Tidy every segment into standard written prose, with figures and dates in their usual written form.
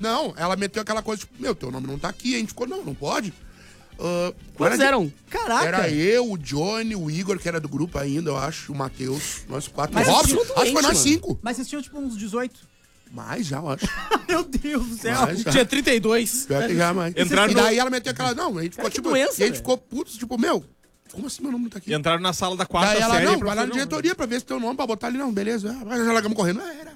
Não, ela meteu aquela coisa, tipo, meu, teu nome não tá aqui. A gente ficou, não pode. Quantos eram? Caraca. Era eu, o Johnny, o Igor, que era do grupo ainda, eu acho, o Matheus, nós 4. Mas O Robson, tinha acho que foi nós 5. Mas vocês tinham tipo uns 18. Mais já, eu acho. Meu Deus do céu. Mais já. Tinha 32. Pior que já, mais. Entraram E no- daí ela meteu aquela, não, a gente ficou, que tipo, doença, e a gente velho. ficou putos, tipo, meu, como assim meu nome não tá aqui? Entraram na sala da quarta Daí ela, série. não, pra vai lá fazer na um- diretoria pra ver se teu nome, pra botar ali, não, beleza. Mas já largamos correndo, era.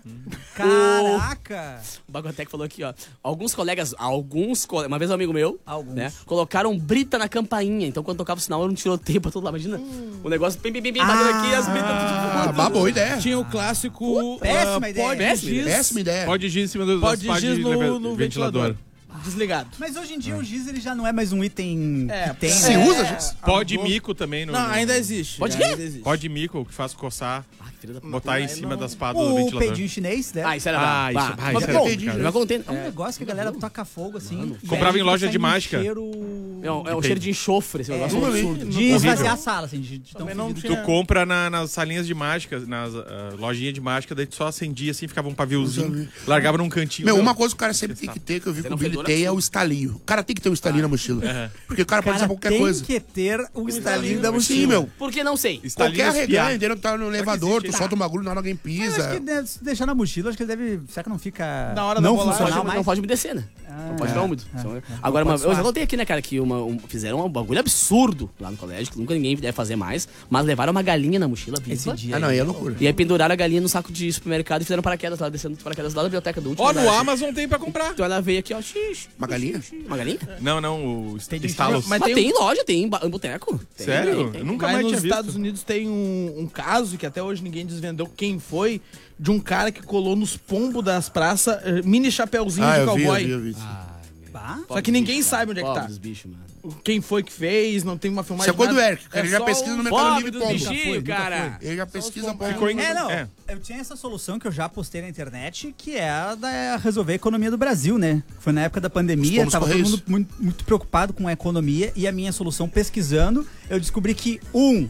Caraca. O Bagotec falou aqui, ó. Alguns colegas, uma vez um amigo meu, Alguns. né, colocaram brita na campainha. Então quando tocava o sinal era um tiroteio pra todo lado. Imagina, o negócio batendo aqui e as britas Ah, boa ideia. Tinha o clássico... Péssima ideia. Pode Péssima giz. Péssima ideia. Pode giz em cima do Pode pá de giz no ventilador. Desligado. Mas hoje em dia o giz ele já não é mais um item É, que tem, Se né? usa, gente. Pode mico também. Não, ainda existe. Pode ainda quê? existe. Pode mico, que faz coçar, Ah, que filha da p***. botar em Aí cima não- das pá do O ventilador. peidinho chinês, né? Ah, isso era Ah, brabo. isso- Bah, isso mas, era pô, complicado. já contei. É um negócio que a galera toca fogo assim. e Comprava aí em loja sai de um mágica. Cheiro... É um cheiro de enxofre, esse negócio nunca vi. absurdo. De Horrível. esvaziar a sala, assim, de tão Também não fedido. tinha- Tu compra nas salinhas de mágica, nas lojinhas de mágica, daí tu só acendia assim, ficava um paviozinho, largava num cantinho. Meu, uma coisa que o cara sempre tem que ter, que eu vi Você que o não Billy fedor tem, é o absurdo. estalinho. O cara tem que ter um estalinho na mochila. Porque o cara pode usar qualquer tem coisa. que ter o estalinho da mochila. Sim, meu. Por que não sei? Estalinho Qualquer espiar. arreganho, entendeu? Tá no elevador, tu existe, solta um bagulho, na hora alguém Eu acho pisa. que se deixar na mochila, acho que ele deve... Será que não fica Na hora da não bolagem, funcional Não mais? pode umedecer, né? Não pode ficar úmido. Agora, Não pode eu já suar. contei aqui, né, cara, que fizeram um bagulho absurdo lá no colégio, que nunca ninguém deve fazer mais, mas levaram uma galinha na mochila viva. Esse dia Ah, não, aí é loucura. E aí penduraram a galinha no saco de supermercado e fizeram paraquedas lá, descendo do paraquedas lá da biblioteca do último. Ó, no andar. Amazon tem pra comprar. Então ela veio aqui, ó, xixi. Uma galinha? Uma galinha? Não, o Tem de estalos. Mas Mas tem tem loja, tem em boteco. Tem, Sério? tem. Eu nunca Mas mais nos tinha visto. Estados Unidos tem um caso que até hoje ninguém desvendou quem foi, de um cara que colou nos pombos das praças mini chapeuzinho de eu vi, cowboy. eu vi. Bah. Só que ninguém sabe onde é que tá. Pobres bichos, mano. Quem foi que fez, não tem uma filmagem. Isso é coisa do nada. Eric, cara. Ele já só pesquisa no um- Mercado Pobre Livre dos pombo. bichinhos, cara. Ele já pesquisa pombo. Ficou em... Não. É. Eu tinha essa solução que eu já postei na internet, que é a da resolver a economia do Brasil, né? Foi na época da pandemia, Os tava todo Correios. mundo muito preocupado com a economia, e a minha solução pesquisando, eu descobri que,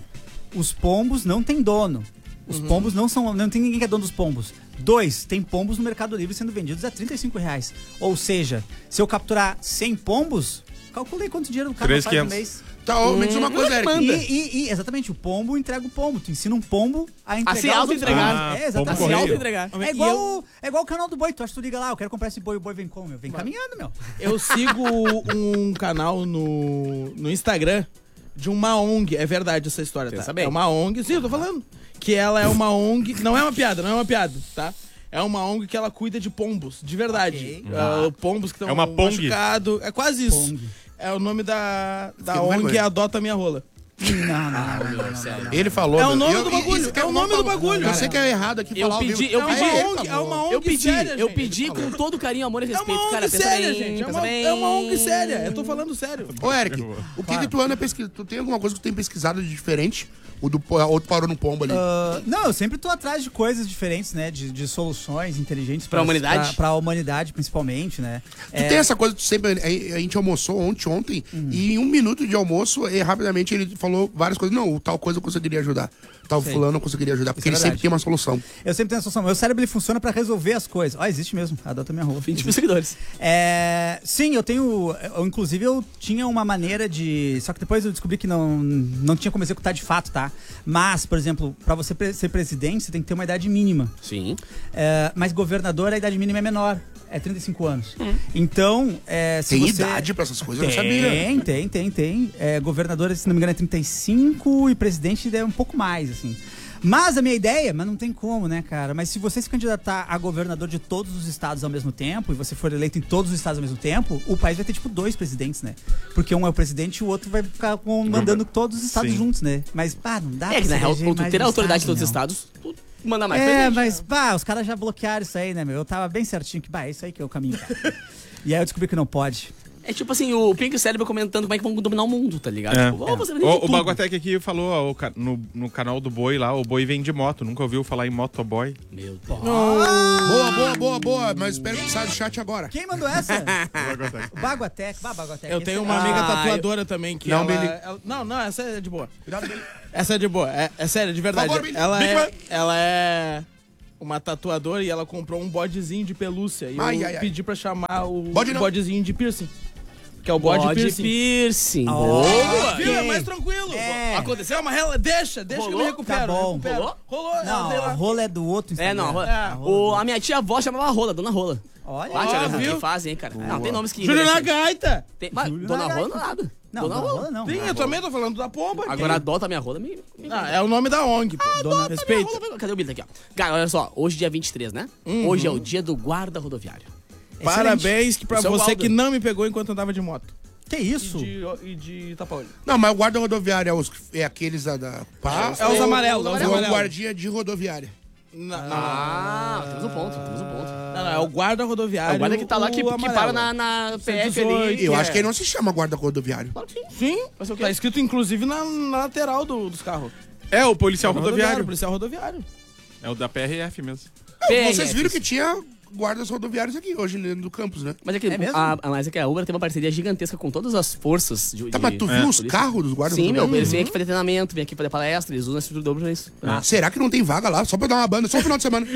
os pombos não têm dono. Os pombos não tem ninguém que é dono dos pombos. 2, tem pombos no Mercado Livre sendo vendidos a R$35. Ou seja, se eu capturar 100 pombos, calculei quanto dinheiro o cara faz no 3.500. mês. Tá, ó, me diz uma coisa, Eric. E, exatamente, o pombo entrega o pombo. Tu ensina um pombo a entregar se os auto-entregar. outros pombos. É, pombo exatamente. Se correio. auto-entregar. É igual o canal do boi. Tu acha que tu liga lá, eu quero comprar esse boi, o boi vem como? Meu? Vem caminhando, meu. Eu sigo um canal no Instagram de uma ONG. É verdade essa história, tá? Pensa bem. É uma ONG, sim, eu tô falando. Que ela é uma ONG. Não é uma piada, tá? É uma ONG que ela cuida de pombos, de verdade. Ok. Pombos que estão É uma Pong? machucados. É quase isso. Pong. É o nome da Fiquei com ONG vergonha. Adota Minha Rola. Não. Ele falou. É o meu. nome Eu- do bagulho, isso que é o nome do bagulho. Eu sei que é errado aqui Eu falar ao pedi- vivo. eu Ah, pedi- ele é uma falou. ONG Eu pedi, séria, eu gente. pedi com todo carinho, amor e É respeito. uma ONG Cara, pensa séria, bem, gente. pensa bem. É uma ONG séria. Eu tô falando sério. Ô, Eric, o que tu anda pesquisando? Tu tem alguma coisa que tu tem pesquisado de diferente? O do outro parou no pombo ali. Não, eu sempre tô atrás de coisas diferentes, né? De soluções inteligentes Pra humanidade? Pra humanidade, principalmente, né? Tu tem essa coisa, tu sempre. A gente almoçou ontem, e em 1 minuto de almoço, rapidamente ele falou várias coisas. Não, tal coisa eu conseguiria ajudar. Tal Sei. fulano eu conseguiria ajudar. Porque Isso é ele sempre verdade. tem uma solução. Eu sempre tenho a solução. Meu cérebro ele funciona pra resolver as coisas. Ó, existe mesmo. Adota minha rua. 20 mil seguidores. Sim, inclusive eu tinha uma maneira de. Só que depois eu descobri que não tinha como executar de fato, tá? Mas, por exemplo, pra você ser presidente, você tem que ter uma idade mínima. Sim. Mas governador, a idade mínima é menor. É 35 anos. Então, se Tem você... idade pra essas coisas, eu não sabia. Tem. Governador, se não me engano, é 35 e presidente é um pouco mais, assim. Mas a minha ideia, mas não tem como, né, cara? Mas se você se candidatar a governador de todos os estados ao mesmo tempo, e você for eleito em todos os estados ao mesmo tempo, o país vai ter, tipo, 2 presidentes, né? Porque um é o presidente e o outro vai ficar mandando todos os estados Sim. juntos, né? Mas, não dá É que pra na real, eleger tu mais ter a um autoridade de estado, todos os não. estados, tu manda mais É, presente. mas, os caras já bloquearam isso aí, né, meu? Eu tava bem certinho que, é isso aí que é o caminho, cara. E aí eu descobri que não pode. É tipo assim, o Pink e o Cérebro comentando como é que vão dominar o mundo, tá ligado? É. Tipo, você vai ter de O tudo. Baguatec aqui falou ó, no canal do Boi lá, o Boi vem de moto. Nunca ouviu falar em motoboy? Meu Deus. Boa. Mas espero que saia do chat agora. Quem mandou essa? Baguatec. O Baguatec. Baguatec. Eu tenho uma amiga tatuadora também que Não, ela, Billy. Não, essa é de boa. Cuidado dele. Essa é de boa. É sério, de verdade. Por favor, Billy. Ela Big é. man. Ela é. uma tatuadora e ela comprou um bodezinho de pelúcia. E Ai, eu ai, ai. pedi pra chamar o Bode não. bodezinho de piercing. Que é o bode piercing. piercing. Boa! Ok. Viu? É mais tranquilo. É. Aconteceu uma rela. Deixa que eu me recupero. Tá bom. Rolou? Não, dei a lá. rola é do outro É, Instagram. não. É. A minha tia-avó chamava Rola, Dona Rola. Olha. Bate, Ó, olha viu? que fazem, hein, cara. Não, tem nomes que... Júlio na gaita. Tem, mas Júlio Dona na Rola gaita. não é nada. Não, Dona Rola. não. Sim, eu também tô falando da pomba. Agora adota a minha rola, me... Ah, é o nome da ONG, pô. Dona- Respeita. Cadê o Billy aqui, ó? Cara, olha só, hoje dia 23, né? Hoje é o dia do guarda rodoviário. Parabéns pra Seu você Waldo. que não me pegou enquanto andava de moto. Que isso? E de tapa-olho. Não, mas o guarda rodoviário é aqueles da pá. É os amarelos, é os Ou é o amarelos. guardinha de rodoviária. Não, Temos um ponto. não, é o guarda rodoviário. É o guarda que tá lá, que amarelo. para na PF 118. ali. Eu acho que ele não se chama guarda rodoviário. Claro que sim. Sim, Vai ser o quê? tá escrito inclusive na lateral dos carros. É, o policial rodoviário. Policial rodoviário. É o da PRF mesmo. Vocês viram que tinha guardas rodoviários aqui hoje dentro do campus, né? Mas é que, É mesmo? mas é que a Uber tem uma parceria gigantesca com todas as forças de... Tá, mas tu viu os carros dos guardas Sim, meu, rodoviários? eles vêm aqui fazer treinamento, vêm aqui fazer palestra, eles usam a estrutura do Uber pra isso. Será que não tem vaga lá? Só pra dar uma banda, só no final de semana.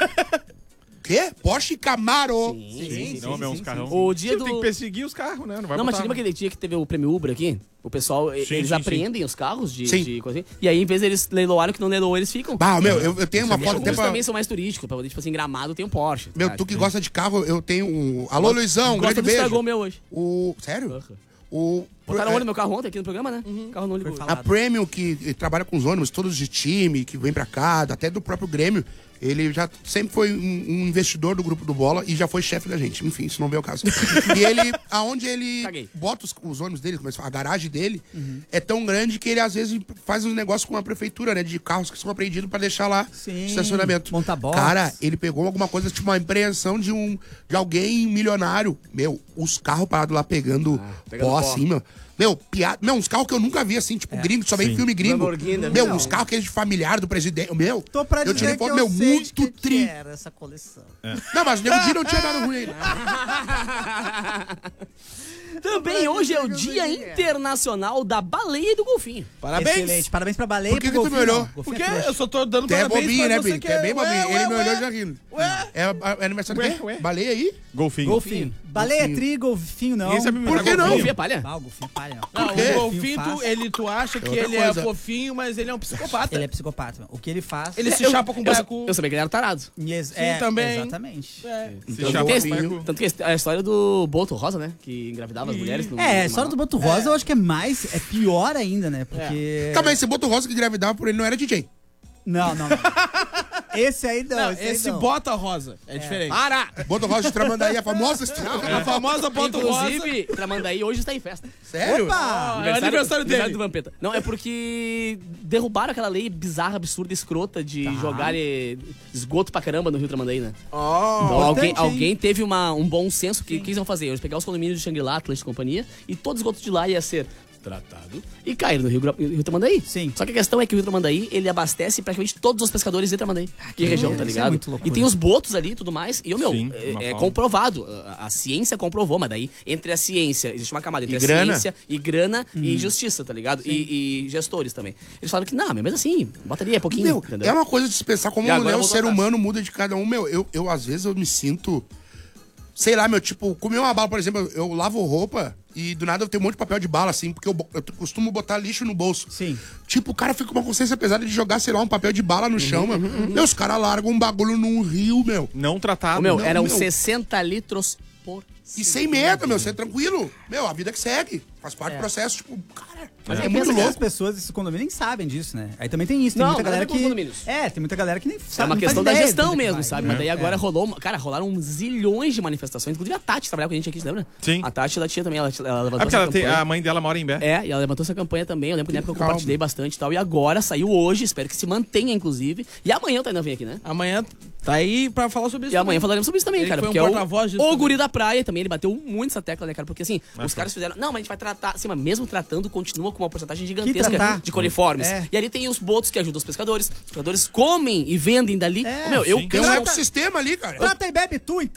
Quê? Porsche Camaro. Sim. Não, meu, uns carrão. O dia Tem que do... perseguir os carros, né? Não vai Não, mas botar- lembra aquele dia que teve o prêmio Uber aqui? O pessoal, Sim, eles sim, apreendem os carros Sim. de coisa assim. E aí, em vez deles leiloarem o que não leiloou, eles ficam. Bah, meu, eu tenho uma foto até Alguns pra... também são mais turísticos, pra poder, tipo assim, em Gramado tem um Porsche. Meu, cara. tu que gosta de carro, eu tenho um... Alô, Luizão, Gosta grande do estragou o beijo. meu hoje. Sério? O... Botaram óleo no meu carro ontem aqui no programa, né? Carro não ligou. A Premium, que trabalha com os ônibus, todos de time, que vem pra cá, até do próprio Grêmio, ele já sempre foi um investidor do Grupo do Bola e já foi chefe da gente. Enfim, isso não veio ao caso. E ele, aonde ele Caguei. bota os ônibus dele, a garagem dele, é tão grande que ele às vezes faz uns negócios com a prefeitura, né? De carros que são apreendidos pra deixar lá Sim, estacionamento. monta box. Cara, ele pegou alguma coisa, tipo uma apreensão de alguém milionário. Meu, os carros parados lá pegando pegando pó pó. assim, meu. Meu, uns carros que eu nunca vi assim, tipo gringo, só vem sim. filme gringo. Lamborghini, Meu, não. uns carros aqueles de familiar do presidente. Meu, Tô pra eu dizer tirei que foto, eu meu, sei muito de que tri. era essa coleção. Não, mas o Nego Di não tinha nada ruim aí. né? Também hoje é o Dia Internacional da Baleia e do Golfinho. Parabéns. Excelente. Parabéns pra baleia. Por que e pro que tu me golfinho, olhou? não. Por Golfinho quê? é trouxa. Eu só tô dando Tu é parabéns bobinho, né, pra você Bim? Tu é bem bobinho. Ele me olhou já rindo. Ué? É aniversário Ué, de quem? ué. Baleia aí? Golfinho. Golfinho. Baleia é tri, golfinho não. Ninguém sabe me Por dar que não? Golfinho é palha? Ah, o golfinho palha, não. Não, Por quê? o golfinho, Faz. tu acha que outra ele coisa. é fofinho, mas ele é um psicopata. Ele é psicopata. O que ele faz... Ele se chapa com baiacu. Eu sabia que ele era tarado. também. Exatamente. É. Se Então, chapa golfinho. com baiacu. Tanto que a história do Boto Rosa, né? Que engravidava as mulheres. no- É, a no história do Manaus. Boto Rosa eu acho que é pior ainda, né? Porque... Tá, mas esse Boto Rosa que engravidava por ele não era DJ. Não. Esse aí não. Não, esse aí esse não. bota rosa. É diferente. Para! Boto Rosa de Tramandaí, a famosa história. A famosa bota rosa. Inclusive, Tramandaí hoje está em festa. Sério? Opa! É o aniversário dele. do Vampeta. Não, é porque derrubaram aquela lei bizarra, absurda, escrota de jogar esgoto pra caramba no Rio Tramandaí, né? Ó. Então, Importante, alguém teve um bom senso que eles iam fazer. Eles pegaram os condomínios de Shangri-La, Atlântica e companhia, e todo esgoto de lá ia ser tratado e cair no Rio Tramandaí. Sim. Só que a questão é que o Rio Tramandaí, ele abastece praticamente todos os pescadores de Tramandaí. Que região, tá isso é ligado? muito loucura. E tem os botos ali e tudo mais. E, Sim, é uma forma. comprovado. A ciência comprovou, mas daí, entre a ciência, existe uma camada entre E a grana. ciência e grana e justiça, tá ligado? E gestores também. Eles falaram que, não, mas assim, bota ali, é pouquinho, Meu, entendeu? é uma coisa de se pensar como E agora o voltou ser atrás. humano muda de cada um. Meu, eu às vezes eu me sinto... Sei lá, meu, tipo, comer uma bala, por exemplo, eu lavo roupa e do nada eu tenho um monte de papel de bala, assim, porque eu costumo botar lixo no bolso. Sim. Tipo, o cara fica com uma consciência pesada de jogar, sei lá, um papel de bala no chão, meu. Meu, os caras largam um bagulho num rio, meu. Não tratado. Ô, meu, não, eram meu. 60 litros por E sem medo, meu, você é tranquilo. Meu, a vida que segue. Faz parte do processo, tipo, cara, Mas é é muito pensa que as louco. pessoas desse condomínio nem sabem disso, né? Aí também tem isso. Tem Não, muita nada a galera ver com que. condomínios. Tem muita galera que nem É sabe. uma não faz questão da ideia gestão do que mesmo, vai. sabe? Mas daí agora rolaram zilhões de manifestações. Inclusive a Tati trabalhava com a gente aqui, você lembra? Sim. A Tati, ela tinha também, ela levantou Ah, porque essa campanha. a mãe dela mora em Bé. É, e ela levantou essa campanha também. Eu lembro que na época eu Calma. compartilhei bastante e tal. E agora saiu hoje, espero que se mantenha, inclusive. E amanhã o Tainan vem aqui, né? Amanhã tá aí pra falar sobre isso. E amanhã também. falaremos sobre isso também, Ele cara. foi um Porque porta-voz disso o também. guri da praia também, ele bateu muito essa tecla, né, cara? Porque assim, os caras fizeram. Não, mas a gente vai tratar. Assim, mas mesmo tratando, continua com uma porcentagem gigantesca tratar? de coliformes. É. E ali tem os botos que ajudam os pescadores comem e vendem dali. É, Meu, eu sim. Tem um canso- ecossistema ali, cara. Trata e bebe tu, então.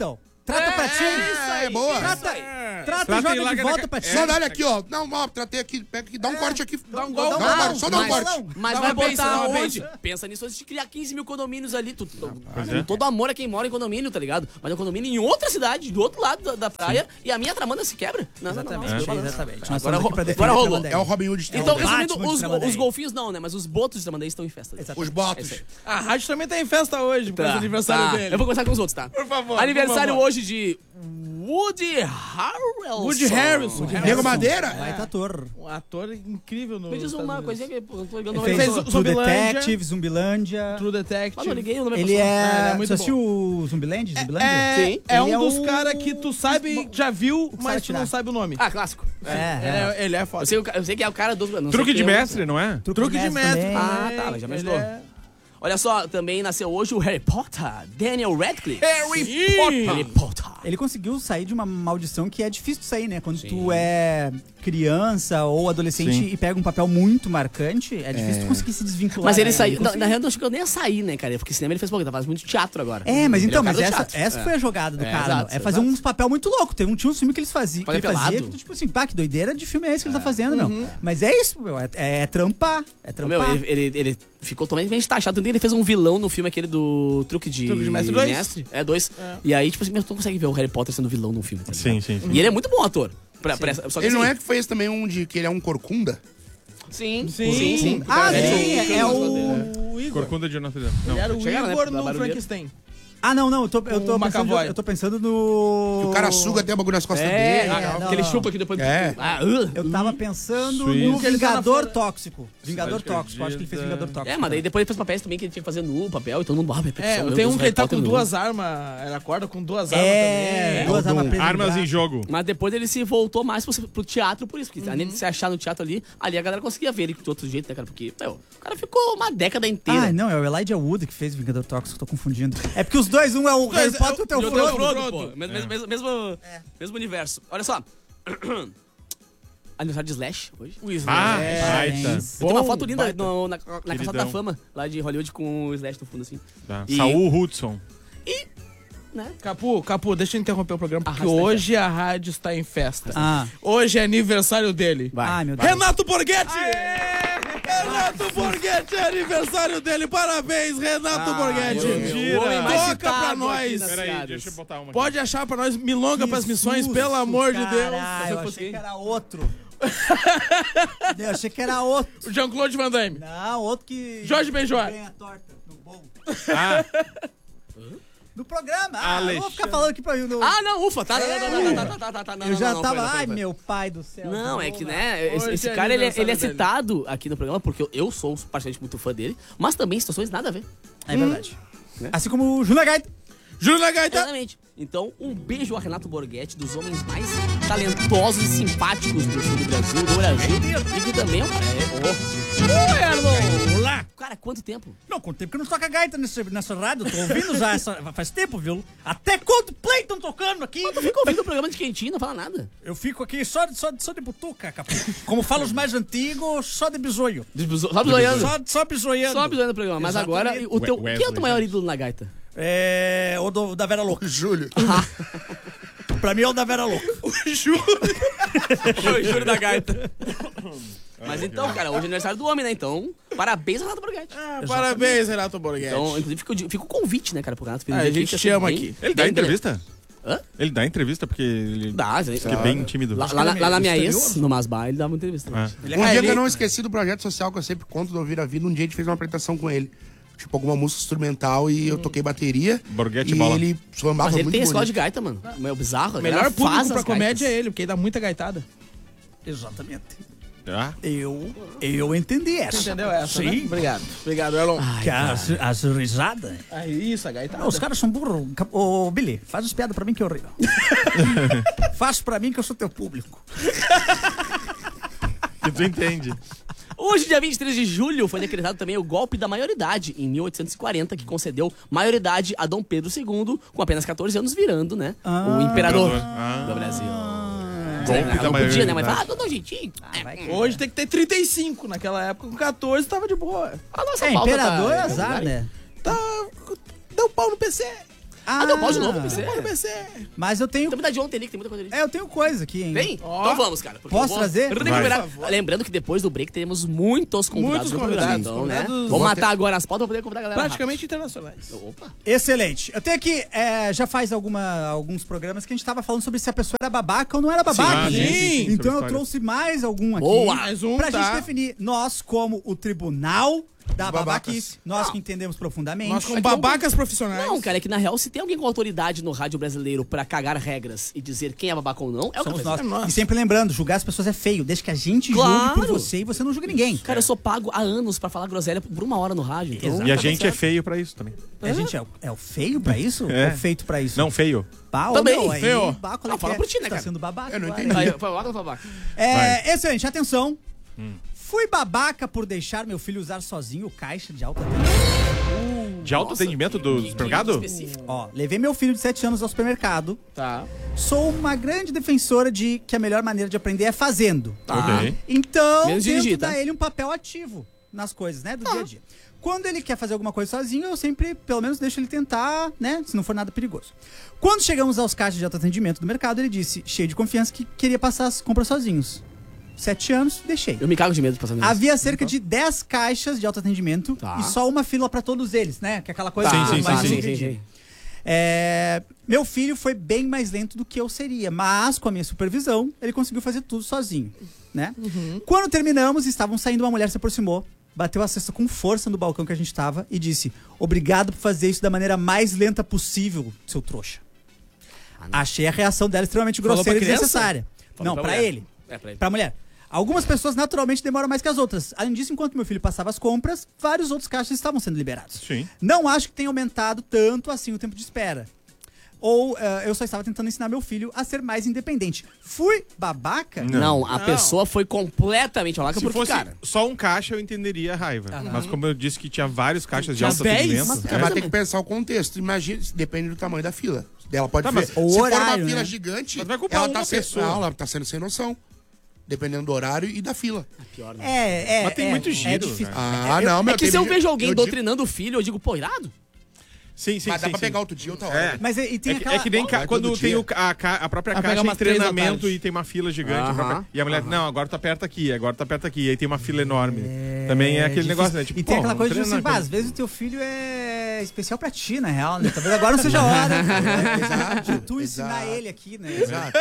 Trata pra ti. É, boa. Trata e joga de volta pra ti. Só olha aqui, ó. Não, ó, tratei aqui. Pega aqui, dá um corte aqui. Dá um gol. Só dá um corte. Mas Dá vai uma botar beijo, dá uma onde? Pensa nisso antes de criar 15 mil condomínios ali. Com todo amor a quem mora em condomínio, tá ligado? Mas é um condomínio em outra cidade, do outro lado da praia, e a minha Tramanda se quebra. Não, Exatamente. Nós Agora estamos aqui pra defender agora a rolou. Tramandaí. É o Robin Hood. Então, o resumindo, Batman de Tramandaí. os golfinhos não, né? Mas os botos de Tramandaí estão em festa. Os botos. Ah, A rádio também tá em festa hoje, por causa do aniversário dele. Eu vou começar com os outros, tá? Por favor. Aniversário por favor. hoje de Woody Harrelson. Woody Harrelson. Nego Madeira? Baita ator. Um ator incrível no. Me diz uma Estados coisinha que eu não tô ligando. Ele fez fez o True Zumbilândia. Detective, Zumbilândia. True Detective. Mas não liguei, o nome Ele é... é... muito Você assistiu o Zumbilândia? Sim. É Ele um é dos o- caras que tu sabe, já viu, mas sabe tu não tirar. sabe o nome. Ah, clássico. É. Ele é foda. Eu sei que é o cara do... não sei Truque de quem é. mestre, não é? Truque de mestre. também. Ah, tá, mas já me Ele ajudou. é- Olha só, também nasceu hoje o Harry Potter, Daniel Radcliffe. Harry Potter. Ele conseguiu sair de uma maldição que é difícil de sair, né? Quando tu é criança ou adolescente Sim. e pega um papel muito marcante, é difícil tu conseguir se desvincular. Mas ele né? saiu... conseguiu. Na real, não acho que eu nem ia sair, né, cara? Porque cinema ele fez pouco, ele tá fazendo muito teatro agora. É, mas Ele então, o cara mas do teatro. essa foi a jogada do É, cara. exato, É fazer exato. uns papel muito louco. Tinha uns filmes que eles faziam, Fazer que ele fazia, pelado. que tu, tipo assim, pá, que doideira de filme é esse que ele tá fazendo, meu. Mas é isso, meu. É trampar. É Meu, trampar. ele ficou totalmente taxado. Ele fez um vilão no filme aquele do Truque de Mestre 2. É, 2. E aí, tipo assim, meu, tu não consegue ver o Harry Potter sendo vilão num filme. Tá ligado? Sim, sim. E ele é muito bom ator. Só que Ele não assim, é que fez também um de que ele é um corcunda? Sim, Sim. sim, sim. Ah, É, sim, é O Igor. Corcunda de Notre Dame. Ele Não. era o Chegaram, né, Igor da no barulheira. Frankenstein. Ah, não, eu tô O pensando, McAvoy. eu tô pensando no... Que o cara suga até o bagulho nas costas É, dele. não, que ele não. chupa aqui depois. É. Eu tava pensando Sweet. no Que ele tá na Vingador folha. Tóxico. Vingador Cidade Tóxico, acho que ele fez Perdida. Vingador Tóxico. É, mas daí depois ele fez papéis também que ele tinha que fazer no papel e todo mundo... Tem um que ele tá com duas armas. Ele acorda com duas armas É, também. duas armas presas no Armas braço. em jogo. Mas depois ele se voltou mais pro teatro por isso. Porque além de se achar no teatro ali a galera conseguia ver ele de outro jeito, né, cara? Porque, meu, o cara ficou uma década inteira. Ah, não, é o Elijah Wood que fez o Vingador Tóxico, tô confundindo. É porque os dois, um é o Harry Potter e outro é o E outro é o Frodo. Frodo, pô. Mesmo universo. Olha só. Aniversário de Slash hoje. O Slash. Ah, Parabéns. baita. Tem uma foto linda na Queridão. Calçada da Fama, lá de Hollywood, com o Slash no fundo, assim. Tá. E- Saul Hudson. Né? Capu, deixa eu interromper o programa, porque rádio está em hoje a rádio está em festa. Ah, Hoje é aniversário dele. ai, meu Deus. Renato Borghetti! Renato Borghetti é aniversário dele. Parabéns, Renato Borghetti. O homem mais Toca citado pra aqui nós. nas Peraí, piadas. deixa eu botar uma aqui. Pode achar pra nós milonga pras missões, pelo amor de Deus. Caralho, eu achei que era outro. Eu achei que era outro. O Jean-Claude Van Damme. Não, outro que... Jorge Benjor. Ganha torta no bolo. Ah, No programa. Ah, eu vou ficar Alexandre. falando aqui pra mim. No... Ah, não, ufa, tá. eu já tava... Ai, meu pai do céu. Não, é que, né, Hoje esse é cara, ele é aniversário dele. citado aqui no programa, porque eu sou particularmente muito fã dele, mas também em situações nada a ver. É verdade. Assim como o Júnior Gaita. Júnior Gaita. Exatamente. Então, um beijo ao Renato Borghetti, dos homens mais talentosos e simpáticos do sul do Brasil, e que também é um cara... Oi, Erlon! Olá. Cara, quanto tempo? Não, quanto tempo que não toca gaita nessa rádio? Tô ouvindo já faz tempo, viu? Até Coldplay estão tocando aqui. Tu fica ouvindo o programa de quentinho, não fala nada. Eu fico aqui só de butuca, Capu. Como falam os mais antigos, só de bisoio. Só bisoiando. Só bisoiando. Só bisoiando o programa. Mas agora, Exatamente. quem é o Wesley, teu maior né? ídolo na gaita? É. O da Vera Louca. Júlio. Pra mim é o da Vera Louca. O juro da gaita. Mas então, cara, hoje é aniversário do homem, né? Então, parabéns ao Renato Borghetti. Parabéns, Renato Borghetti. Então, inclusive, fica o convite, né, cara, pro Renato. A gente te ama aqui. ele dá entrevista? Hã? Ele dá entrevista porque ele Dá, é bem tímido. Lá na minha ex, no Masbar, ele dava uma entrevista. Ah. Um dia que eu não esqueci do projeto social que eu sempre conto do Ouvir a Vida, um dia a gente fez uma apresentação com ele. Tipo, alguma música instrumental e eu toquei bateria. Borghetti e bola. ele sambava Mas ele muito tem escola bonito. de gaita, mano. É bizarro. O melhor público faz pra as comédia é gaitas. ele, porque ele dá muita gaitada. Exatamente. Ah, Eu entendi essa. Entendeu essa, Sim. né? Obrigado. Obrigado, Erlon. Que as risadas. Isso, a gaitada. Os caras são burros. Ô, Billy, faz as piadas pra mim que eu rio. Faz pra mim que eu sou teu público. que tu entende. Hoje, dia 23 de julho, foi decretado também o golpe da maioridade, em 1840, que concedeu maioridade a Dom Pedro II, com apenas 14 anos, virando, né, o imperador do Brasil. Golpe da Não podia, né, mas maioridade. dá um jeitinho. Hoje tem que ter 35. Naquela época, com 14, tava de boa. A nossa É, pauta imperador tá- é azar, né? Tá... Deu pau no PC. não, pode de novo, PC. Mas eu tenho... Então me dá de ontem ali, que tem muita coisa ali. Eu tenho coisa aqui, hein? Vem? Então vamos, cara. porque Posso eu vou trazer? recuperar. Lembrando que depois do break teremos muitos convidados. Muitos no programa, convidados, Então, né? convidados- Vamos matar agora as pautas pra poder convidar a galera. Praticamente internacionais. rápido. Opa. Excelente. Eu tenho aqui, já faz alguns programas que a gente tava falando sobre se a pessoa era babaca ou não era babaca. Sim, né? sim, Então sobre eu histórias. trouxe mais algum aqui. Boa. Mais um, pra tá? gente definir, nós como o tribunal da Babacas. babaquice, nós que entendemos profundamente. Nós como babacas profissionais. Não, cara, é que na real, se tem alguém com autoridade no rádio brasileiro pra cagar regras e dizer quem é babaca ou não, é o Somos que nós. É nós. E sempre lembrando, julgar as pessoas é feio. Desde que a gente Claro. julgue por você e você não julga ninguém. Cara, eu sou pago há anos pra falar groselha por uma hora no rádio. Então, Exato. E a tá gente certo. é feio pra isso também. A gente é o feio pra isso? É. Ou é feito pra isso? Não, feio. Pá, Também, meu, aí, feio. bah, qual é Não, que fala é? por ti, né, Tá cara? sendo babaca. Eu não agora. entendi. Aí, foi babaca ou não foi babaca? Excelente, atenção. Fui babaca por deixar meu filho usar sozinho o caixa de alta atendimento. De alto atendimento do supermercado? Específico. Ó, levei meu filho de 7 anos ao supermercado. Tá. Sou uma grande defensora de que a melhor maneira de aprender é fazendo. Ok. Então, Menos tento dirigir, dar tá? ele um papel ativo nas coisas, né, do dia a dia. Quando ele quer fazer alguma coisa sozinho, eu sempre, pelo menos, deixo ele tentar, né, se não for nada perigoso. Quando chegamos aos caixas de autoatendimento do mercado, ele disse, cheio de confiança, que queria passar as compras sozinhos. 7 anos, deixei. Eu me cago de medo de passar nisso. Havia cerca de 10 caixas de autoatendimento Tá. e só uma fila pra todos eles, né? Que é aquela coisa Sim, que sim, mais sim, sim. entendi. Meu filho foi bem mais lento do que eu seria, mas com a minha supervisão, ele conseguiu fazer tudo sozinho, né? Quando terminamos, estavam saindo, uma mulher se aproximou, bateu a cesta com força no balcão que a gente tava e disse: "Obrigado por fazer isso da maneira mais lenta possível, seu trouxa." Achei a reação dela extremamente Falou grosseira e pra criança? desnecessária. Falou Não, pra pra mulher. ele. É, pra ele. Pra mulher. Algumas pessoas naturalmente demoram mais que as outras. Além disso, enquanto meu filho passava as compras, vários outros caixas estavam sendo liberados. Sim. Não acho que tenha aumentado tanto assim o tempo de espera. Ou eu só estava tentando ensinar meu filho a ser mais independente. Fui babaca? Não, a pessoa foi completamente babaca Se porque, fosse cara... só um caixa, eu entenderia a raiva. Mas como eu disse que tinha vários caixas de Tinha alto 10? atendimento... Mas- É, mas tem que pensar o contexto. Imagina, depende do tamanho da fila. Ela pode Tá, ver. mas Se o for horário, uma fila né? gigante, Mas vai culpar ela uma tá sendo, pessoa. não, ela tá sendo sem noção. Dependendo do horário e da fila. Pior, né? Mas tem muito giro, difícil. Ah, não, meu. É que se eu teve- vejo alguém eu digo- doutrinando o filho, eu digo, pô, irado. Sim, sim, Mas dá sim. pra sim. pegar outro dia, outra hora. É. Mas e tem É aquela... que nem Vai quando todo tem dia. a própria Vai pegar caixa em umas 3 da treinamento tarde. e tem uma fila gigante. a Aham, própria- E a mulher, não, agora tá perto aqui, agora tá perto aqui. E aí tem uma fila enorme. Também é aquele difícil. negócio, né? Tipo, e tem pô, aquela coisa de vamos assim, treinar, pá, às vezes o teu filho é especial pra ti, na real, né? Talvez agora não seja a hora Exato. de tu ensinar Exato. ele aqui, né? Exato.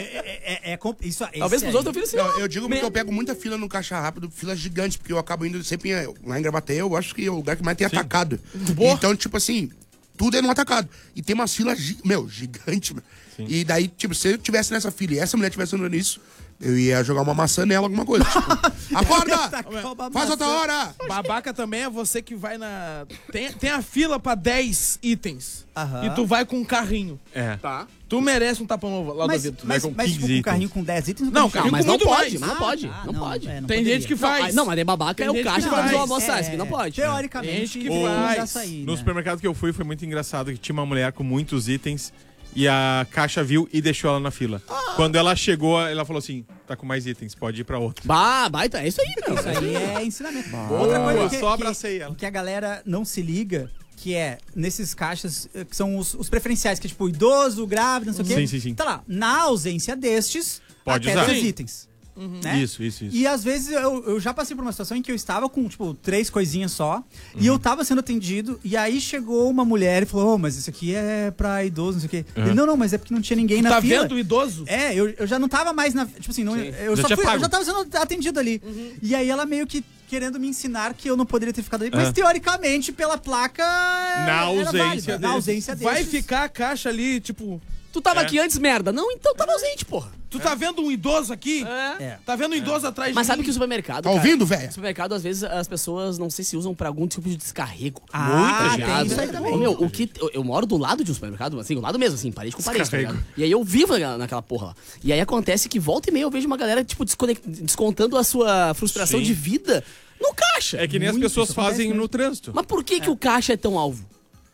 Talvez Isso, esse pros outros teu filho seja... Não, eu digo porque eu pego muita fila no caixa rápido, filas gigantes, porque eu acabo indo sempre lá em Gravataí, eu acho que é o lugar que mais tem atacado. Então, tipo assim, tudo é no atacado. E tem umas filas, gigante, meu. E daí, tipo, se eu tivesse nessa fila e essa mulher tivesse andando nisso, eu ia jogar uma maçã nela, alguma coisa. Tipo, acorda! Faz outra hora! Babaca também é você que vai na... Tem a fila pra 10 itens. Aham. E tu vai com um carrinho. É. Tá. Tu merece um tapão lá do Mas, ouvido. mas, com mas 15 tipo, com um itens. carrinho com 10 itens... Não, tem carrinho Mas com não muito pode, mais. não pode, não pode. não Tem poderia. gente que faz. Não, mas é babaca, Tem é o gente caixa que que vai faz. almoçar, isso aqui não pode. Teoricamente, Tem gente que não faz. dá sair, No né? supermercado que eu fui foi muito engraçado que tinha uma mulher com muitos itens e a caixa viu e deixou ela na fila. Quando ela chegou, ela falou assim: tá com mais itens, pode ir pra outro. Bah, baita, é isso aí, meu. Isso aí é ensinamento. Outra coisa Eu só abracei ela. que a galera não se liga, que é nesses caixas, que são os preferenciais, que é tipo idoso, grávido, não sei o quê. Sim, sim, sim. Tá lá, na ausência destes, Pode até usar. 10 Sim. itens. Né? Isso. E às vezes eu já passei por uma situação em que eu estava com, tipo, 3 coisinhas só, e eu tava sendo atendido, e aí chegou uma mulher e falou: "Oh, mas isso aqui é pra idoso, não sei o quê." Ele, não, mas é porque não tinha ninguém na Tá fila. vendo o idoso? É, eu já não tava mais na. Tipo assim, não, eu, Já só tinha fui, eu pago. já tava sendo atendido ali. E aí ela meio que querendo me ensinar que eu não poderia ter ficado ali. Mas teoricamente, pela placa. Na era ausência válida. Na desses. ausência desses. Vai ficar a caixa ali, tipo... Tu tava aqui antes, merda. Não, então tava ausente, porra. Tu tá vendo um idoso aqui? É. Tá vendo um idoso atrás Mas de sabe mim? que o supermercado, Tá cara, ouvindo, velho? no supermercado, às vezes, as pessoas, não sei se usam pra algum tipo de descarrego. Ah, Tá tem ligado? isso aí também. Ô, meu, o que, eu moro do lado de um supermercado, assim, do lado mesmo, assim, parede com parede, tá Descarrego. ligado? E aí eu vivo naquela porra lá. E aí acontece que volta e meia eu vejo uma galera, tipo, descontando a sua frustração Sim. de vida no caixa. É que nem as Muito, pessoas isso acontece fazem mesmo. no trânsito. Mas por que que o caixa é tão alvo?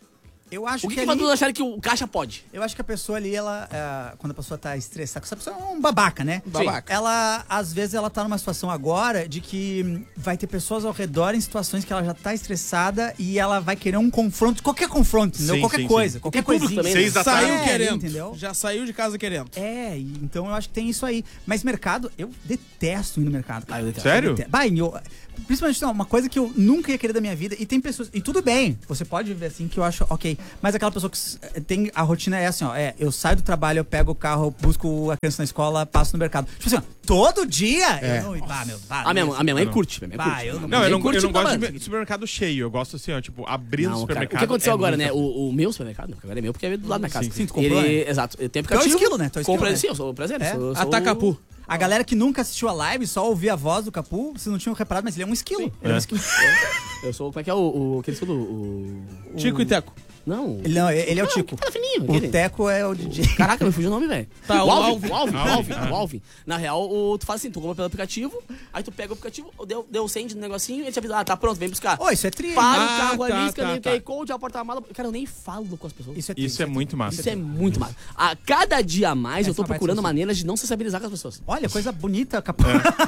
Eu acho O que que faz ali... todos acharem que o caixa pode? Eu acho que a pessoa ali, quando a pessoa tá estressada, essa pessoa é um babaca, né? Babaca. Ela, às vezes, ela tá numa situação agora de que vai ter pessoas ao redor em situações que ela já tá estressada e ela vai querer um confronto, qualquer confronto, entendeu? Sim, Qualquer sim, coisa, sim. qualquer Tem público coisinha. também, né? 6 da tarde. Saiu querendo. Entendeu? Já saiu de casa querendo. Então eu acho que tem isso aí. Mas mercado, eu detesto ir no mercado, cara. Ah, eu detesto. Sério? Principalmente, não, uma coisa que eu nunca ia querer da minha vida. E tem pessoas. E tudo bem, você pode viver assim, que eu acho ok. Mas aquela pessoa que tem. A rotina é assim, ó. Eu saio do trabalho, eu pego o carro, busco a criança na escola, passo no mercado. Tipo assim, ó, todo dia? Eu não. A minha mãe curte. Minha mãe curte. eu Não, eu não curte gosto babando. de supermercado cheio. Eu gosto assim, ó, tipo, abrir o Não, cara, supermercado. o que aconteceu é agora, muito- né? O meu supermercado, não, que agora é meu porque é do lado da minha casa. Sim, tu comprou, né? Exato. Eu tenho Tu é o aplicativo. esquilo, né? Tu é o esquilo, compra, né? sim, eu sou o prazer. É? Sou Atacapu. A galera que nunca assistiu a live só ouvia a voz do Capu, vocês não tinham reparado, mas ele é um esquilo. Ele é um esquilo. Eu sou, como é que é o aquele esquilo? Tico e Teco. Não. Ele é o Não, Tico. que tá fininho, O aquele. Teco é o DJ. Caraca, me fugiu o nome, velho. Tá, o o Alvin. Na real, tu faz assim, tu compra pelo aplicativo, aí tu pega o aplicativo, deu send no negocinho, ele te avisa, tá pronto, vem buscar. Ô, isso é tri. Para Ah, o carro tá, ali, tá, escaneia o tá. QR Code, a porta-mala. Cara, eu nem falo com as pessoas. Isso é tri. Isso é muito massa. Isso é muito massa. A cada dia a mais eu tô Essa parte procurando sim. maneiras de não sociabilizar com as pessoas. Olha, coisa bonita, Capu.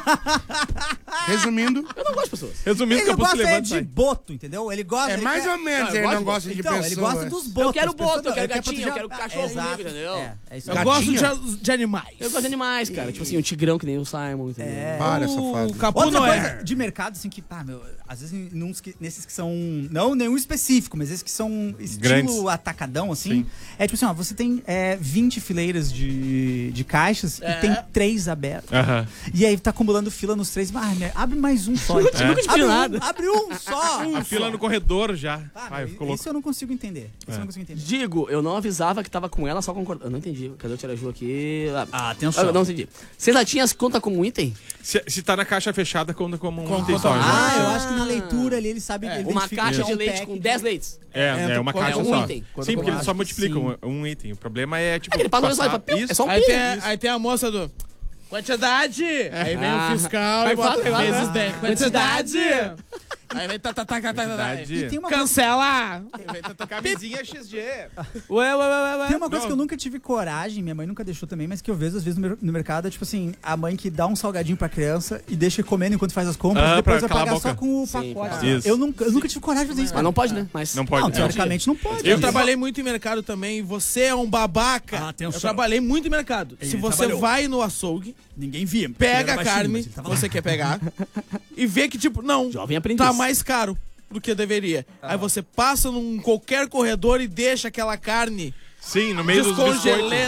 Resumindo, Eu não gosto de pessoas. Resumindo, Ele Capu se gosta levanta e de sai. boto, entendeu? Ele gosta. é ele mais quer- ou menos, eu ele gosto não gosta de Então, pessoas. ele gosta dos botos. Eu quero as pessoas boto, eu não, quero ele quer gatinho, eu proteger- quero cachorro Exato. comigo, entendeu? É isso Eu aí. gosto Gatinho? de animais. Eu gosto de animais, cara. Tipo assim, um tigrão que nem o Simon, entendeu? Para, safado. O Capu Outra não coisa é. de mercado, assim, que, pá, meu, às vezes nesses que são, não nenhum específico, mas esses que são estilo Grandes. atacadão, assim, Sim. é tipo assim, ó, você tem 20 fileiras de caixas e tem 3 abertas. Aham. E aí tá acumulando fila nos 3, abre mais um só. então. nunca te Abre pediu um, nada. abre um só. A fila no corredor já. Ah, Ai, meu, ficou louco. isso eu não consigo entender. Isso eu não consigo entender. Digo, eu não avisava que tava com ela, só concordando. Eu não entendi. Cadê o Tiraju aqui? Atenção. Eu não entendi. Vocês latinhas conta como item? Se tá na caixa fechada, conta como um Conta- item só. conta- já. Eu acho que na leitura ali ele sabe... ele Uma identifica caixa que de é um leite pack com de- 10 leites. É uma caixa um só. item. Sim, porque eles só Sim. multiplicam um item. O problema é, tipo, Ele passa passar... só papel. Isso. É só um Aí pi. tem a moça do... Quantidade! Aí vem o fiscal Vai e bota falar, vezes né? 10. Quantidade! Aí vem Quantidade. E tem uma Cancela! Camisinha XG. Ué. Tem uma coisa que eu nunca tive coragem, minha mãe nunca deixou também, mas que eu vejo às vezes no mercado, é tipo assim, a mãe que dá um salgadinho pra criança e deixa comendo enquanto faz as compras, Ah, e depois pra vai calar a pagar boca. só com o Sim, pacote. claro. Isso. Eu nunca tive coragem de fazer isso. Mas não pode, né? Mas Não pode. Não, não. teoricamente não pode. Eu mas- trabalhei muito em mercado também e você é um babaca. Ah, atenção. Eu trabalhei muito em mercado. Se você trabalhou. vai no açougue, Ninguém via. pega a Ele era baixinho, carne mas que ele tava lá. você quer pegar e vê que, tipo, não, Jovem aprendiz. tá mais caro do que deveria. Aí você passa num qualquer corredor e deixa aquela carne Sim, no meio dos biscoitos.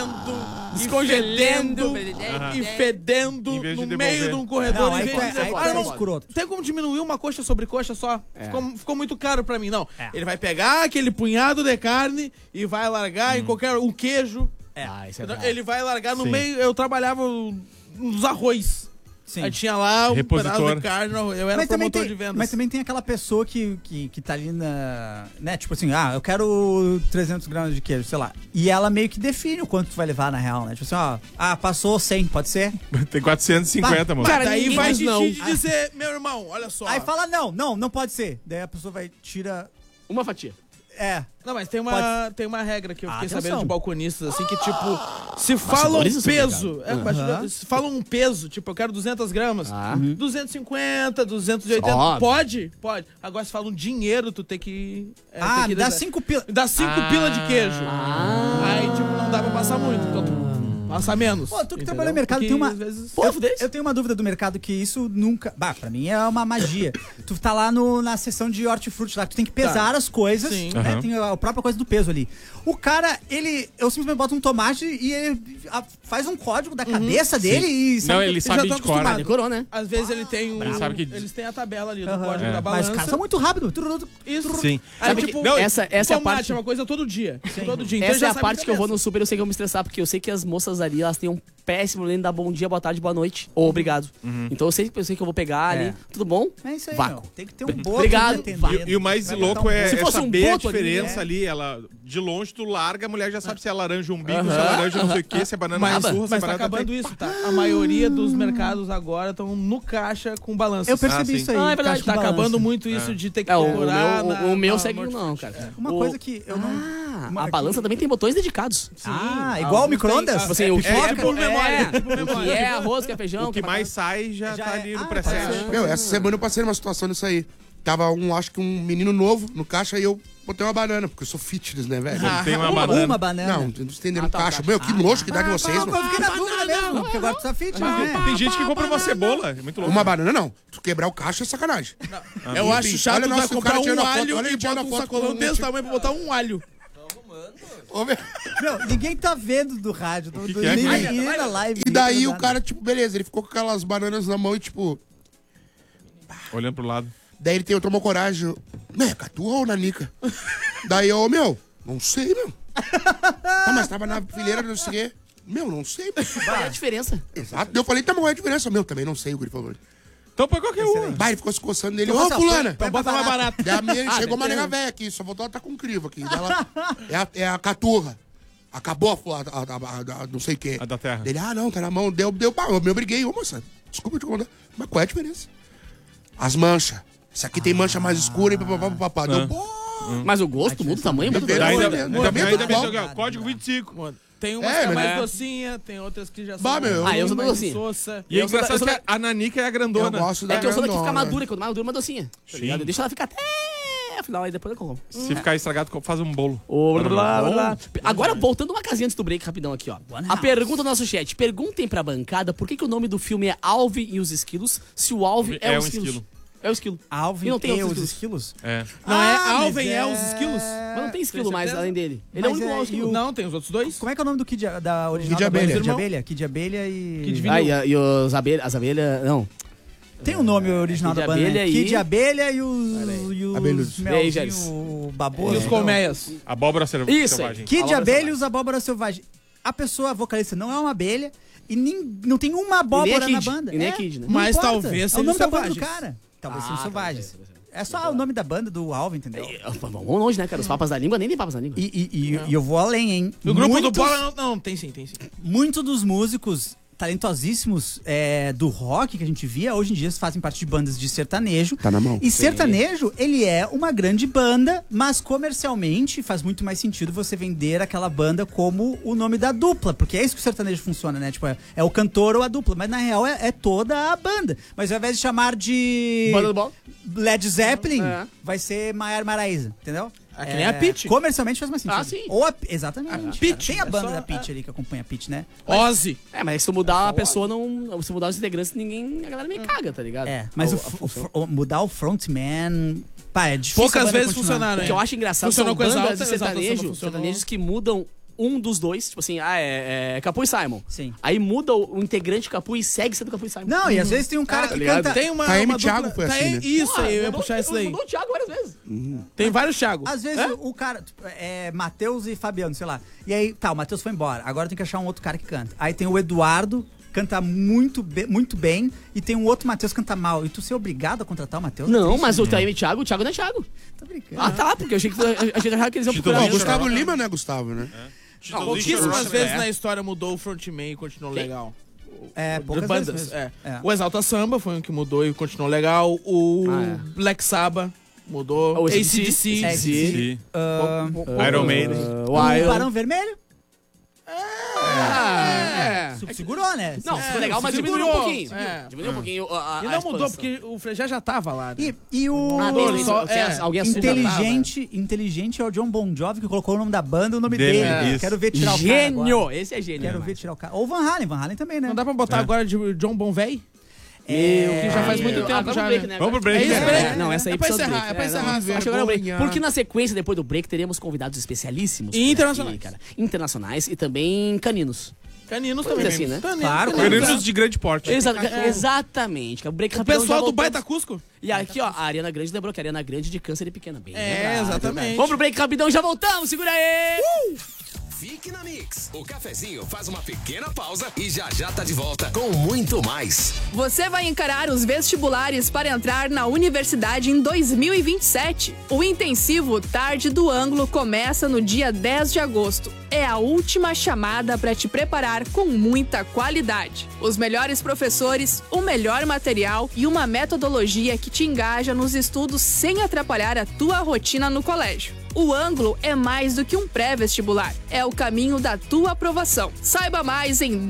descongelando Aham. e fedendo Em vez de no devolver. meio de um corredor. Não, em aí vez tu é- de dizer, aí tu "Ah, é não, escroto." tem como diminuir uma coxa sobre coxa só? É. Ficou muito caro pra mim. Não, ele vai pegar aquele punhado de carne e vai largar em qualquer... Um queijo. Ah, isso é Então, verdade. ele vai largar no Sim. meio... Eu trabalhava nos arroz. Sim. Aí tinha lá um Repositor. pedaço de carne. Eu era promotor de vendas. mas também tem aquela pessoa que tá ali na... Né, tipo assim, eu quero 300 gramas de queijo, sei lá. E ela meio que define o quanto tu vai levar na real, né? Tipo assim, passou 100, pode ser? Tem 450, mano. Cara, Daí ninguém vai diz te não. dizer, meu irmão, olha só. Aí fala, não pode ser. Daí a pessoa vai, tira... Uma fatia. Não, mas tem uma regra que eu fiquei Atenção. sabendo de balconistas, assim, que tipo, se falam um Bastidores do peso, se falam um peso, tipo, eu quero 200 gramas, Ah. 250, 280, Óbvio. pode. Agora se fala um dinheiro, tu tem que... Ah, tem que dá dizer- 5 pila. Dá 5 pila de queijo. Ah. Aí, tipo, não dá pra passar muito, então tu passa menos. Pô, tu que entendeu? trabalha no mercado, Porque, tem uma... às vezes- Eu tenho uma dúvida do mercado que isso nunca... pra mim é uma magia. Tu tá lá na seção de hortifruti lá, tu tem que pesar as coisas, Sim. né? Aham. Tem a própria coisa do peso ali. O cara, eu simplesmente boto um tomate e ele faz um código da cabeça dele e... Não, ele já sabe tô de cor. acostumado. Decorou, né? Às vezes ele tem Ele sabe que- eles têm a tabela ali do Aham. código da Mas balança. os caras são muito rápidos. Isso. Sim. Aí, Sabe tipo, que- não, essa é a tomate parte- é uma coisa todo dia. Todo dia. Então Essa já é a sabe parte de que eu vou cabeça. no super, eu sei que eu vou me estressar, porque eu sei que as moças ali, elas têm um péssimo lendo dar bom dia, boa tarde, boa noite, ou obrigado. Então eu sei que eu vou pegar ali, tudo bom? É isso aí, Vácuo. meu. Tem que ter um boto Obrigado. de atendendo. E o mais Vai louco botar um é, Se é fosse um saber a boto ali, diferença né? ali. Ela, de longe, tu larga, a mulher já sabe se é laranja umbigo, se é laranja não sei o que, se é banana Mas, surra, se é mas tá banana acabando isso, tá? A maioria dos mercados agora estão no caixa com balança. Eu percebi sim. isso aí. Ah, é verdade, caixa com Tá balança. acabando muito isso de ter que É, procurar o meu segue não, cara. Uma O- coisa que eu não... a balança também tem botões dedicados. Igual o micro-ondas? Tipo assim, o que é por memória. o que é arroz, que é feijão. O que mais sai já tá ali no preset. Meu, essa semana eu passei numa situação nisso aí. Tava acho que um menino novo no caixa e eu botei uma banana, porque eu sou fitness, né, velho? Tem uma banana. Uma banana. Não, não estenderam no caixa. Meu, que nojo que dá de vocês, Eu mano. fiquei na dúvida mesmo, porque agora tu tá fit, né? Tem gente que compra uma cebola. É muito louco. Uma banana não. Tu quebrar o caixa é sacanagem. Eu acho chato Olha, tu vai nossa, o comprar cara um tirando a foto, alho olha ele e tirando bota a um foto sacolão com desse tipo- tamanho pra botar um alho. Ô, meu. Meu, ninguém tá vendo do rádio. que é? Ninguém na live. E daí ninguém o tá cara, tipo, beleza, ele ficou com aquelas bananas na mão e, tipo... Olhando pro lado. Daí ele tomou coragem. É catua ou nanica? Daí eu, meu, não sei, meu. Mas tava na fileira, não sei o quê. Meu, não sei. Qual é a diferença? Exato. Daí eu falei, tá bom, é a diferença. Meu, também não sei, o guri falou. Então põe qualquer uma. Bah, ele ficou se coçando nele. Ô, Nossa, fulana. põe Bota mais barato. Daí a minha, chegou uma nega velha aqui, só voltou ela tá com crivo aqui. Daí ela, é a caturra. Acabou a não sei o quê. A da terra. Dele, não, tá na mão. Deu, pá, eu me obriguei. Ô, moça, desculpa te contar. Mas qual é a diferença? As manchas. Esse aqui tem mancha mais escura e papapá. Deu, pô. Mas o gosto muda, o tamanho muda. Ainda- Ainda ainda bem bem tudo que código 25. Mano, tem umas É, que é mas mais é. docinha, tem outras que já Bah, são meu, eu sou mais docinha. insossa. E é Eu sou da- engraçado eu sou que a nanica é a Eu grandona. gosto da É que eu sou daqui que fica grandona. madura, quando madura, uma docinha. Tá ligado? Sim. Deixa ela ficar até a final, aí depois eu como. Se ficar estragado, faz um bolo. Agora, voltando uma casinha antes do break, rapidão aqui, ó. A pergunta do nosso chat. Perguntem pra bancada por que o nome do filme é Alvin e os Esquilos, se o Alvin é, É o um esquilo. esquilo. É o esquilo. Alvin E não tem e outros os esquilos? É. Não é mas Alvin, é os esquilos? Mas não tem esquilo mais certeza? além dele. Ele é o Mas único é, esquilo. Não, tem os outros dois. Como é que é o nome do Kid da original? Kid da banda? Abelha. Kid Abelha. Kid Abelha e... Kid Vinil. E os abelhas. As abelhas. Não. Tem um nome original Kid da banda, né? Abelha e- Kid Abelha e os Abelhos. Beijers. melzinho E baboso. os colmeias. Abóbora Isso aí. selvagem. Kid Abóbora Abelha e selvagem. os abóbora selvagem. A pessoa, a vocalista, não é uma abelha e não tem uma abóbora E nem é na Kid. banda. E nem é Kid, né? Não Mas importa. talvez é o sejam nome da banda do selvagens. cara. Talvez sejam Ah, selvagens. talvez. É só o nome da banda do Alvin, entendeu? Vamos longe, né, cara? Os papas da língua nem tem papas da língua. E eu vou além, hein? No grupo do Muitos- Bola, não, tem sim. Muitos dos músicos talentosíssimos do rock que a gente via, hoje em dia fazem parte de bandas de sertanejo. Tá na mão. E sertanejo, ele é uma grande banda, mas comercialmente faz muito mais sentido você vender aquela banda como o nome da dupla, porque é isso que o sertanejo funciona, né? Tipo, é o cantor ou a dupla, mas na real é toda a banda. Mas ao invés de chamar de Banda do Bola? Led Zeppelin, É. vai ser Maiara Maraíza, entendeu? É que nem a Pitty. Comercialmente faz mais sentido. Ah, sim. Ou exatamente. A Pitty, Tem a é banda só- da Pitty ali que acompanha a Pitty, né? Ozzy. É, mas se tu mudar a pessoa, não. Se mudar os integrantes, a galera me caga, tá ligado? Mas A mudar o frontman, pá, é difícil. Poucas a banda vezes continuar. funcionaram, O que eu acho engraçado Funcionou são com bandas Exalta, de Exalta Samba sertanejo, funcionou. sertanejos que mudam um dos dois, tipo assim, é Capu e Simon. Sim. Aí muda o integrante Capu e segue sendo Capu e Simon. Não, e às vezes tem um cara tá que ligado? canta... Tem uma. KM uma Thiago dupla- foi tá assim, aí- né? Isso aí, eu ia puxar isso daí. Mudou o Thiago várias vezes. Tem vários Thiago. Às vezes o cara, tipo, Matheus e Fabiano, sei lá. E aí, tá, o Matheus foi embora. Agora tem que achar um outro cara que canta. Aí tem o Eduardo, canta muito bem, e tem um outro Matheus que canta mal. E tu ser obrigado a contratar o Matheus? Não, triste, mas né? o Taime e Thiago não é Thiago. Tô brincando. Ah, tá, porque eu achei que a gente achava que eles iam Tito procurar. Não, Lixo, Gustavo Lima não é Gustavo, né? Pouquíssimas vezes na história mudou o frontman e continuou legal. Poucas Bandas, vezes mesmo. É. O Exalta Samba foi um que mudou e continuou legal. O Ah, Black Sabbath mudou. O AC/DC. AC/DC. Sim. Iron Maiden. O Barão Vermelho? É. Segurou, né? Não, ficou legal, mas segurou. diminuiu um pouquinho. É. Diminuiu um pouquinho a E não mudou, expansão. porque o Frejá já tava lá, né? E o... Tem isso, só- alguém assume. Inteligente é o John Bon Jovi que colocou o nome da banda e o nome Dele, dele. isso. Quero ver tirar o cara Gênio! agora. Esse é gênio. Quero ver tirar o cara. Ou Van Halen também, né? Não dá pra botar agora de John Bon Véi? Que já faz muito tempo Agora já, o break, né? né? Vamos pro É break. isso, né? break. Não, essa aí É pra precisa do encerrar, break. é pra encerrar. Acho que agora é o break. Vergonha. Porque na sequência, depois do break, teremos convidados especialíssimos. E por internacionais. aqui, cara. Internacionais e também caninos. Caninos Vamos também. dizer assim, né? Claro, Caninos de grande porte. Exatamente. cara. O break O rapidão, pessoal já do voltamos. Baita Cusco. E aqui, ó, a Ariana Grande lembrou que a Ariana Grande de câncer e pequena. Bem É, lembrado. exatamente. Vamos pro break rapidão, já voltamos. Segura aí. Fique na Mix. O cafezinho faz uma pequena pausa e já tá de volta com muito mais. Você vai encarar os vestibulares para entrar na universidade em 2027. O intensivo Tarde do Ângulo começa no dia 10 de agosto. É a última chamada para te preparar com muita qualidade. Os melhores professores, o melhor material e uma metodologia que te engaja nos estudos sem atrapalhar a tua rotina no colégio. O Ângulo é mais do que um pré-vestibular. É o caminho da tua aprovação. Saiba mais em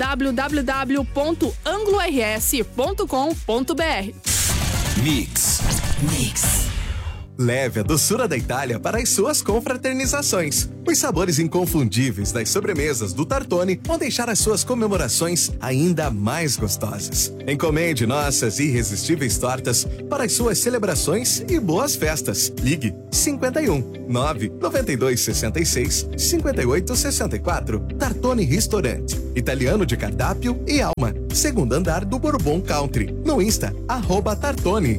www.anglors.com.br. Mix. Leve a doçura da Itália para as suas confraternizações. Os sabores inconfundíveis das sobremesas do Tartone vão deixar as suas comemorações ainda mais gostosas. Encomende nossas irresistíveis tortas para as suas celebrações e boas festas. Ligue 51 992 66 58 64. Tartone Restaurante. Italiano de cardápio e alma. Segundo andar do Bourbon Country. No Insta, @Tartone.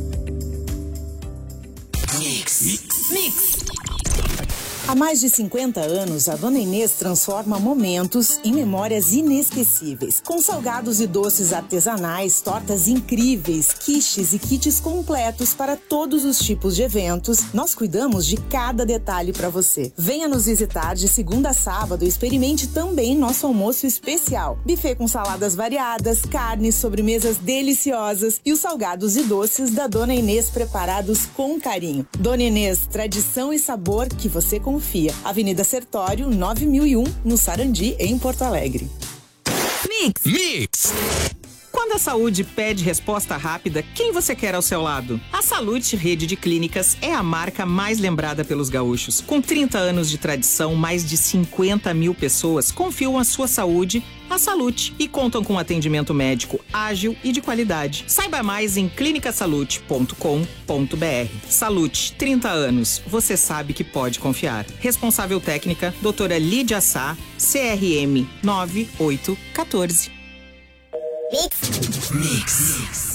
Há mais de 50 anos, a Dona Inês transforma momentos em memórias inesquecíveis. Com salgados e doces artesanais, tortas incríveis, quiches e kits completos para todos os tipos de eventos, nós cuidamos de cada detalhe para você. Venha nos visitar de segunda a sábado e experimente também nosso almoço especial. Buffet com saladas variadas, carnes, sobremesas deliciosas e os salgados e doces da Dona Inês preparados com carinho. Dona Inês, tradição e sabor que você confia. Avenida Sertório, 9001, no Sarandi, em Porto Alegre. Mix. Quando a saúde pede resposta rápida, quem você quer ao seu lado? A Salute Rede de Clínicas é a marca mais lembrada pelos gaúchos. Com 30 anos de tradição, mais de 50 mil pessoas confiam a sua saúde à Salute e contam com atendimento médico ágil e de qualidade. Saiba mais em clinicasalute.com.br. Salute, 30 anos. Você sabe que pode confiar. Responsável técnica, doutora Lídia Sá, CRM 9814. Mix.